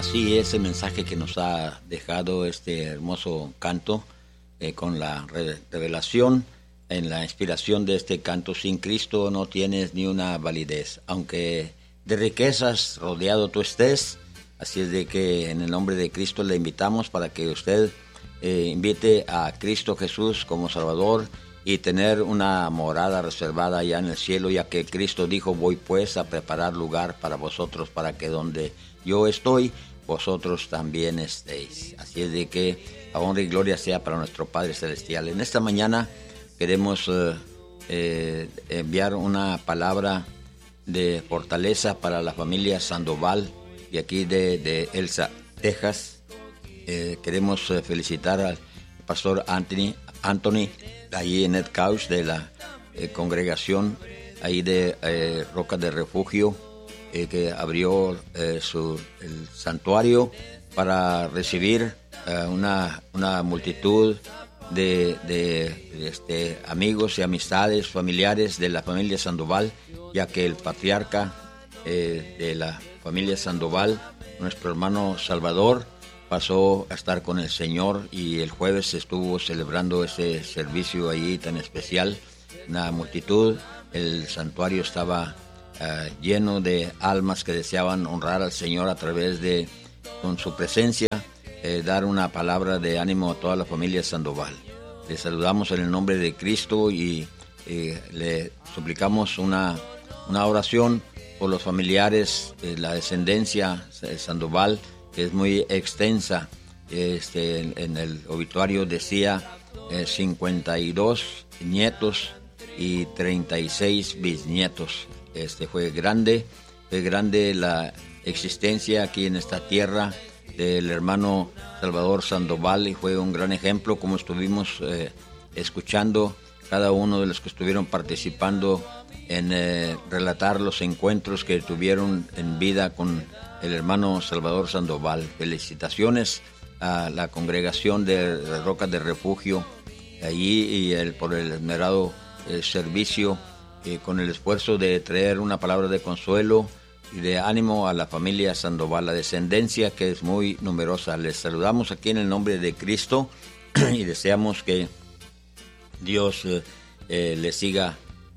Así es el mensaje que nos ha dejado este hermoso canto con la revelación en la inspiración de este canto. Sin Cristo no tienes ni una validez, aunque de riquezas rodeado tú estés. Así es de que en el nombre de Cristo le invitamos para que usted invite a Cristo Jesús como Salvador y tener una morada reservada allá en el cielo, ya que Cristo dijo: voy pues a preparar lugar para vosotros, para que donde yo estoy, vosotros también estéis. Así es de que la honra y gloria sea para nuestro Padre Celestial. En esta mañana queremos enviar una palabra de fortaleza para la familia Sandoval de aquí de Elsa, Texas. Queremos felicitar al pastor Anthony allí en Ed Couch de la congregación ahí de Roca de Refugio, que abrió el santuario para recibir una multitud de amigos y amistades familiares de la familia Sandoval, ya que el patriarca de la familia Sandoval, nuestro hermano Salvador, pasó a estar con el Señor, y el jueves estuvo celebrando ese servicio allí tan especial. Una multitud, el santuario estaba lleno de almas que deseaban honrar al Señor a través de, con su presencia, dar una palabra de ánimo a toda la familia Sandoval. Le saludamos en el nombre de Cristo y le suplicamos una oración por los familiares, la descendencia Sandoval, que es muy extensa. En el obituario decía 52 nietos y 36 bisnietos. Fue grande la existencia aquí en esta tierra del hermano Salvador Sandoval, y fue un gran ejemplo, como estuvimos escuchando cada uno de los que estuvieron participando en relatar los encuentros que tuvieron en vida con el hermano Salvador Sandoval. Felicitaciones a la congregación de Roca de Refugio allí y por el esmerado servicio, con el esfuerzo de traer una palabra de consuelo y de ánimo a la familia Sandoval, la descendencia que es muy numerosa. Les saludamos aquí en el nombre de Cristo y deseamos que Dios les siga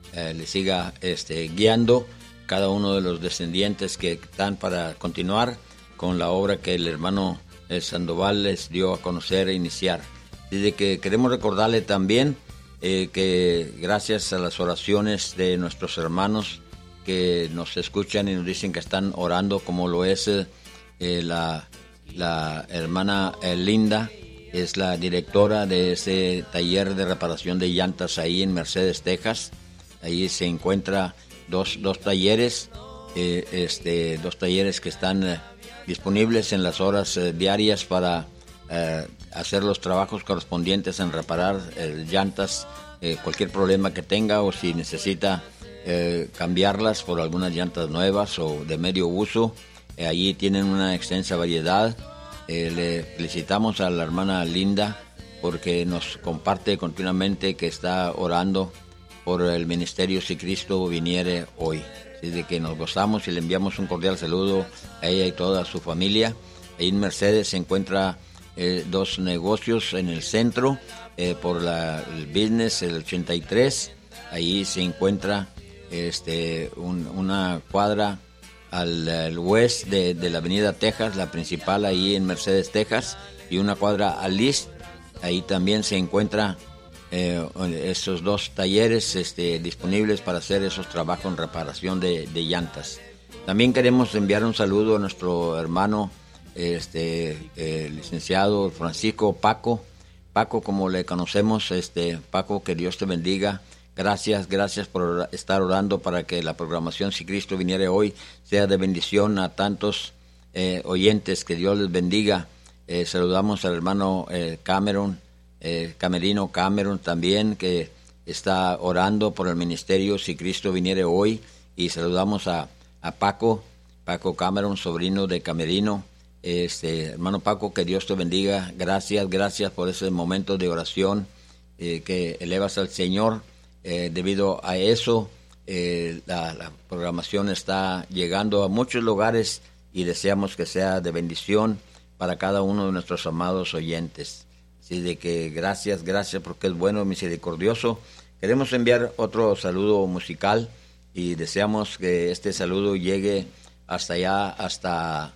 guiando cada uno de los descendientes que están para continuar con la obra que el hermano Sandoval les dio a conocer e iniciar. Desde que queremos recordarle también que gracias a las oraciones de nuestros hermanos que nos escuchan y nos dicen que están orando, como lo es la hermana Linda, es la directora de ese taller de reparación de llantas ahí en Mercedes, Texas. Ahí se encuentra dos talleres, dos talleres que están disponibles en las horas diarias para hacer los trabajos correspondientes en reparar llantas, cualquier problema que tenga, o si necesita cambiarlas por algunas llantas nuevas o de medio uso. Allí tienen una extensa variedad. Le felicitamos a la hermana Linda porque nos comparte continuamente que está orando por el ministerio Si Cristo Viniere Hoy. Así de que nos gozamos y le enviamos un cordial saludo a ella y toda su familia. Ahí en Mercedes se encuentra dos negocios en el centro, por el Business, el 83. Ahí se encuentra una cuadra al west de la avenida Texas, la principal ahí en Mercedes, Texas, y una cuadra al east. Ahí también se encuentra esos dos talleres disponibles para hacer esos trabajos en reparación de llantas. También queremos enviar un saludo a nuestro hermano licenciado Francisco Paco, como le conocemos. Paco, que Dios te bendiga. Gracias por estar orando para que la programación Si Cristo Viniere Hoy sea de bendición a tantos oyentes. Que Dios les bendiga. Saludamos al hermano Camerino Cameron también, que está orando por el ministerio Si Cristo Viniere Hoy. Y saludamos a Paco Cameron, sobrino de Camerino. Hermano Paco, que Dios te bendiga. Gracias por ese momento de oración que elevas al Señor. Debido a eso, la programación está llegando a muchos lugares y deseamos que sea de bendición para cada uno de nuestros amados oyentes. Así de que gracias porque es bueno y misericordioso. Queremos enviar otro saludo musical y deseamos que este saludo llegue hasta allá, hasta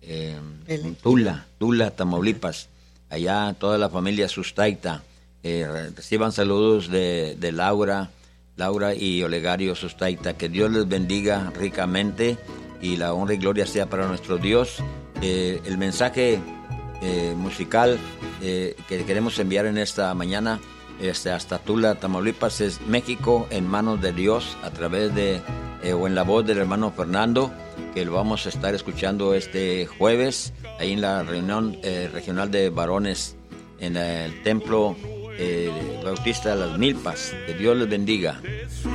Tula, Tamaulipas. Allá toda la familia Sustaita. Reciban saludos de Laura y Olegario Sustaita. Que Dios les bendiga ricamente y la honra y gloria sea para nuestro Dios. El mensaje musical que queremos enviar en esta mañana hasta Tula, Tamaulipas, es México en manos de Dios, a través de o en la voz del hermano Fernando, que lo vamos a estar escuchando este jueves ahí en la reunión regional de varones en el templo Bautista de las Milpas. Que Dios les bendiga.